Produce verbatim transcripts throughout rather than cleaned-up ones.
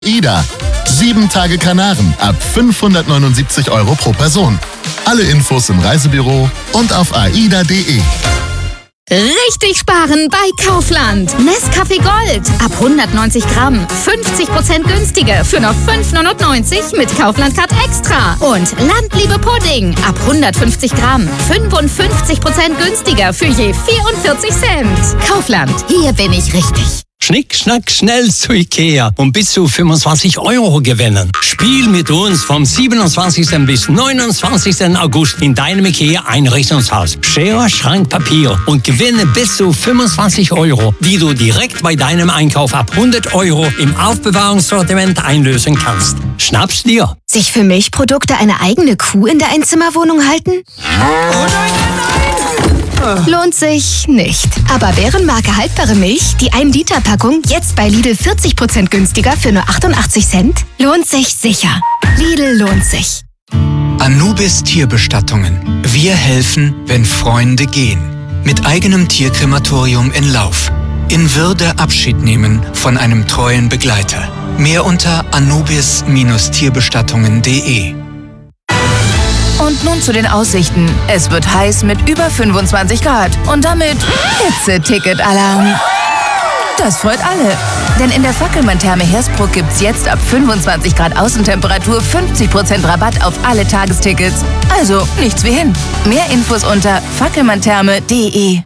AIDA. Sieben Tage Kanaren ab fünfhundertneunundsiebzig Euro pro Person. Alle Infos im Reisebüro und auf aida punkt de. Richtig sparen bei Kaufland. Nescafé Gold ab hundertneunzig Gramm. fünfzig Prozent günstiger für nur fünf neunundneunzig mit Kaufland Card Extra. Und Landliebe Pudding ab hundertfünfzig Gramm. fünfundfünfzig Prozent günstiger für je vierundvierzig Cent. Kaufland, hier bin ich richtig. Schnick, schnack, schnell zu Ikea und bis zu fünfundzwanzig Euro gewinnen. Spiel mit uns vom siebenundzwanzigsten bis neunundzwanzigsten August in deinem Ikea-Einrichtungshaus. Schere, Schrank, Papier und gewinne bis zu fünfundzwanzig Euro, die du direkt bei deinem Einkauf ab hundert Euro im Aufbewahrungssortiment einlösen kannst. Schnapp's dir! Sich für Milchprodukte eine eigene Kuh in der Einzimmerwohnung halten? Oh nein, nein! Lohnt sich nicht. Aber Bärenmarke haltbare Milch, die ein Liter Packung, jetzt bei Lidl vierzig Prozent günstiger für nur achtundachtzig Cent? Lohnt sich sicher. Lidl lohnt sich. Anubis Tierbestattungen. Wir helfen, wenn Freunde gehen. Mit eigenem Tierkrematorium in Lauf. In Würde Abschied nehmen von einem treuen Begleiter. Mehr unter anubis Tierbestattungen punkt de. Und nun zu den Aussichten. Es wird heiß mit über fünfundzwanzig Grad. Und damit Hitze-Ticket-Alarm. Das freut alle. Denn in der Fackelmann-Therme Hersbruck gibt's jetzt ab fünfundzwanzig Grad Außentemperatur fünfzig Prozent Rabatt auf alle Tagestickets. Also nichts wie hin. Mehr Infos unter fackelmanntherme punkt de.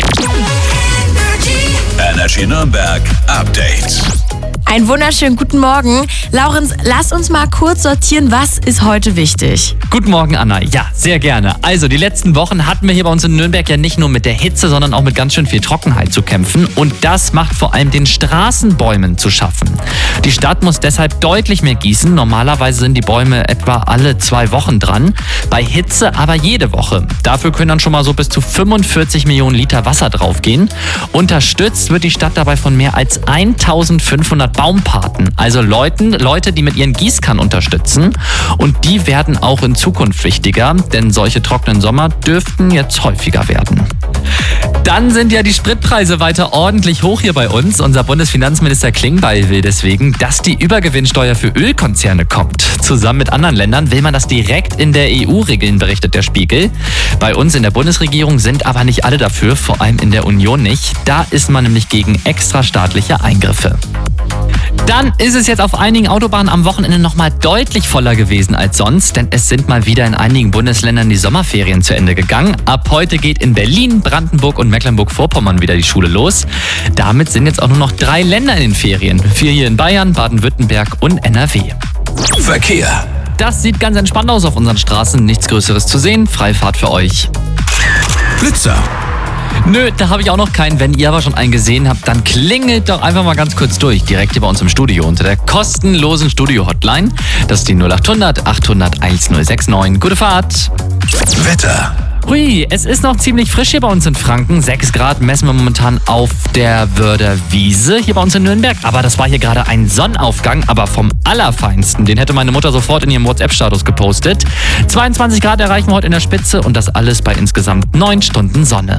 Energy Nürnberg Update. Einen wunderschönen guten Morgen. Laurenz, lass uns mal kurz sortieren, was ist heute wichtig? Guten Morgen, Anna. Ja, sehr gerne. Also, die letzten Wochen hatten wir hier bei uns in Nürnberg ja nicht nur mit der Hitze, sondern auch mit ganz schön viel Trockenheit zu kämpfen. Und das macht vor allem den Straßenbäumen zu schaffen. Die Stadt muss deshalb deutlich mehr gießen. Normalerweise sind die Bäume etwa alle zwei Wochen dran. Bei Hitze aber jede Woche. Dafür können dann schon mal so bis zu fünfundvierzig Millionen Liter Wasser draufgehen. Unterstützt wird die Stadt dabei von mehr als eintausendfünfhundert Baumpaten, also Leuten, Leute, die mit ihren Gießkannen unterstützen. Und die werden auch in Zukunft wichtiger, denn solche trockenen Sommer dürften jetzt häufiger werden. Dann sind ja die Spritpreise weiter ordentlich hoch hier bei uns. Unser Bundesfinanzminister Klingbeil will deswegen, dass die Übergewinnsteuer für Ölkonzerne kommt. Zusammen mit anderen Ländern will man das direkt in der E U regeln, berichtet der Spiegel. Bei uns in der Bundesregierung sind aber nicht alle dafür, vor allem in der Union nicht. Da ist man nämlich gegen extrastaatliche Eingriffe. Dann ist es jetzt auf einigen Autobahnen am Wochenende nochmal deutlich voller gewesen als sonst, denn es sind mal wieder in einigen Bundesländern die Sommerferien zu Ende gegangen. Ab heute geht in Berlin, Brandenburg und Mecklenburg-Vorpommern wieder die Schule los. Damit sind jetzt auch nur noch drei Länder in den Ferien. Vier hier in Bayern, Baden-Württemberg und N R W. Verkehr. Das sieht ganz entspannt aus auf unseren Straßen. Nichts Größeres zu sehen. Freifahrt für euch. Blitzer. Nö, da habe ich auch noch keinen. Wenn ihr aber schon einen gesehen habt, dann klingelt doch einfach mal ganz kurz durch. Direkt hier bei uns im Studio unter der kostenlosen Studio-Hotline. Das ist die null achthundert achthundert1069. Gute Fahrt. Wetter. Hui, es ist noch ziemlich frisch hier bei uns in Franken. sechs Grad messen wir momentan auf der Wörder Wiese hier bei uns in Nürnberg. Aber das war hier gerade ein Sonnenaufgang, aber vom Allerfeinsten. Den hätte meine Mutter sofort in ihrem WhatsApp-Status gepostet. zweiundzwanzig Grad erreichen wir heute in der Spitze und das alles bei insgesamt neun Stunden Sonne.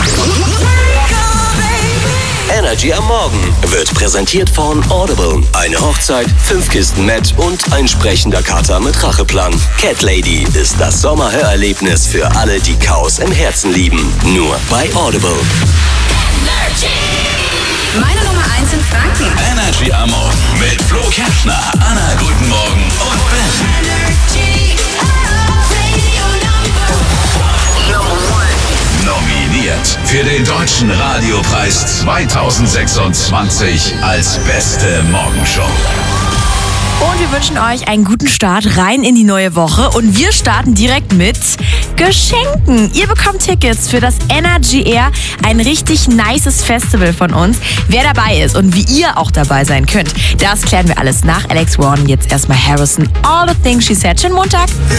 Energy am Morgen wird präsentiert von Audible. Eine Hochzeit, fünf Kisten Met und ein sprechender Kater mit Racheplan. Cat Lady ist das Sommerhörerlebnis für alle, die Chaos im Herzen lieben. Nur bei Audible. Energy. Meine Nummer eins in Franken. Energy am Morgen mit Flo Kerschner, Anna, guten Morgen und Ben. Energy. Radio Number One. Nominiert für den Deutschen Radiopreis zweitausendsechsundzwanzig als beste Morgenshow. Und wir wünschen euch einen guten Start rein in die neue Woche. Und wir starten direkt mit Geschenken. Ihr bekommt Tickets für das Energy Air, ein richtig nices Festival von uns. Wer dabei ist und wie ihr auch dabei sein könnt, das klären wir alles nach Alex Warren. Jetzt erstmal Harrison, All the Things She Said. Schönen Montag.